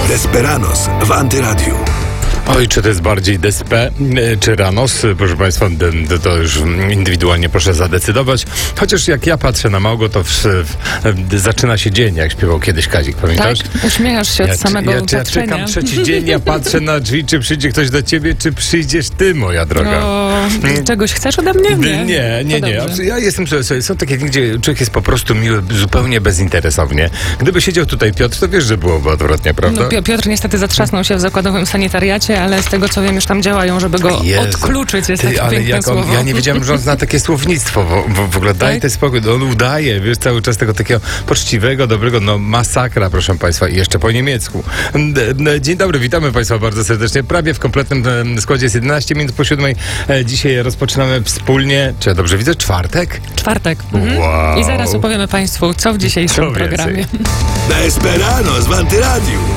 Desperanos w Antyradiu. Oj, czy to jest bardziej Despe, czy Ranos? Proszę Państwa, to już indywidualnie proszę zadecydować. Chociaż jak ja patrzę na Małgo, to zaczyna się dzień, jak śpiewał kiedyś Kazik, pamiętasz? Tak, uśmiechasz się od samego ja patrzenia. czekam trzeci dzień, ja patrzę na drzwi, czy przyjdzie ktoś do ciebie, czy przyjdziesz ty, moja droga. Czegoś chcesz ode mnie? Nie. Ja jestem, są takie dni, gdzie człowiek jest po prostu miły, zupełnie bezinteresownie. Gdyby siedział tutaj Piotr, to wiesz, że byłoby odwrotnie, prawda? No, Piotr niestety zatrzasnął się w zakładowym sanitariacie, ale z tego co wiem, już tam działają, żeby go odkluczyć. Jest takie piękne słowo. Ja nie wiedziałem, że on zna takie słownictwo, w ogóle daj ten spokój. On udaje, wiesz, cały czas tego takiego poczciwego, dobrego, masakra, proszę Państwa, i jeszcze po niemiecku. Dzień dobry, witamy Państwa bardzo serdecznie. Prawie w kompletnym składzie jest 11 minut po 7. Dzisiaj rozpoczynamy wspólnie, czy ja dobrze widzę, czwartek? Czwartek. Wow. I zaraz opowiemy Państwu, co w dzisiejszym programie. Desperanos w Antyradiu.